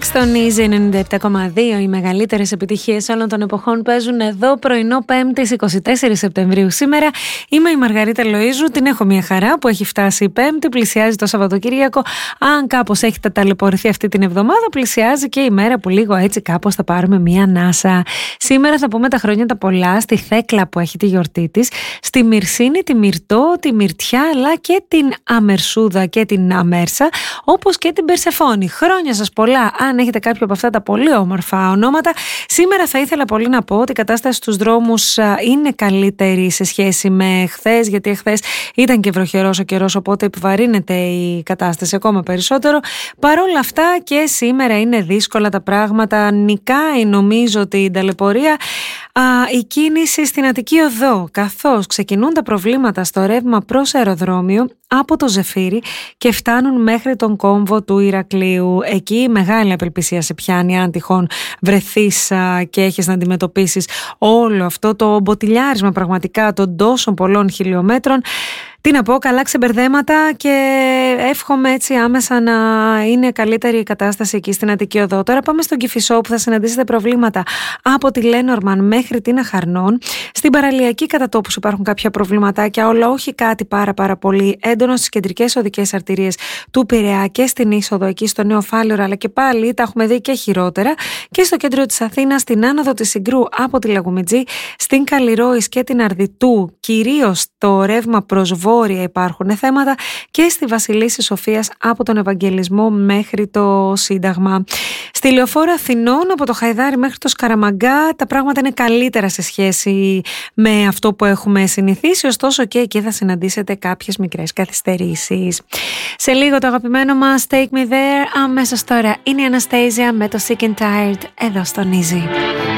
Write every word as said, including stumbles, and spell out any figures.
Στον Easy ενενήντα επτά κόμμα δύο οι μεγαλύτερες επιτυχίες όλων των εποχών παίζουν εδώ πρωινό Πέμπτης εικοστή τέταρτη Σεπτεμβρίου. Σήμερα είμαι η Μαργαρίτα Λοΐζου, την έχω μια χαρά που έχει φτάσει η Πέμπτη, πλησιάζει το Σαββατοκύριακο. Αν κάπως έχετε ταλαιπωρηθεί αυτή την εβδομάδα, πλησιάζει και η μέρα που λίγο έτσι κάπως θα πάρουμε μια ανάσα. Σήμερα θα πούμε τα χρόνια τα πολλά στη Θέκλα που έχει τη γιορτή της, στη Μυρσίνη, τη Μυρτώ, τη Μυρτιά, αλλά και την Αμερσούδα και την Αμέρσα, όπως και την Περσεφόνη. Χρόνια σας πολλά, αν έχετε κάποιο από αυτά τα πολύ όμορφα ονόματα. Σήμερα θα ήθελα πολύ να πω ότι η κατάσταση στους δρόμους είναι καλύτερη σε σχέση με χθες, γιατί χθες ήταν και βροχερός ο καιρός, οπότε επιβαρύνεται η κατάσταση ακόμα περισσότερο. Παρ' όλα αυτά και σήμερα είναι δύσκολα τα πράγματα. Νικάει νομίζω την ταλαιπωρία α, η κίνηση στην Αττική Οδό, καθώς ξεκινούν τα προβλήματα στο ρεύμα προς αεροδρόμιο από το Ζεφύρι και φτάνουν μέχρι τον κόμβο του Ηρακλείου. Εκεί μεγάλη απελπισία σε πιάνει αν τυχόν βρεθείς α, και έχεις να αντιμετωπίσεις όλο αυτό το μποτιλιάρισμα πραγματικά των τόσων πολλών χιλιόμετρων. Τι να πω, καλά ξεμπερδέματα, και εύχομαι έτσι άμεσα να είναι καλύτερη η κατάσταση εκεί στην Αττική Οδό. Τώρα πάμε στον Κηφισό που θα συναντήσετε προβλήματα από τη Λένορμαν μέχρι την Αχαρνών. Στην παραλιακή κατά τόπους υπάρχουν κάποια προβληματάκια, όλα όχι κάτι πάρα πάρα πολύ έντονο στις κεντρικές οδικές αρτηρίες του Πειραιά και στην είσοδο εκεί στο Νέο Φάληρο, αλλά και πάλι τα έχουμε δει και χειρότερα. Και στο κέντρο της Αθήνας, στην άνοδο της Συγκρού από τη Λαγουμιτζή, στην Καλλιρόης και την Αρδιτού, κυρίως το ρεύμα προς βόρεια υπάρχουν θέματα, και στη Βασιλίσσης Σοφίας από τον Ευαγγελισμό μέχρι το Σύνταγμα. Στη Λεωφόρο Αθηνών από το Χαϊδάρι μέχρι το Σκαραμαγκά τα πράγματα είναι καλύτερα σε σχέση με αυτό που έχουμε συνηθίσει, ωστόσο και εκεί θα συναντήσετε κάποιες μικρές καθυστερήσεις. Σε λίγο το αγαπημένο μας Take Me There, αμέσως τώρα είναι η Anastasia με το Sick and Tired εδώ στον Easy.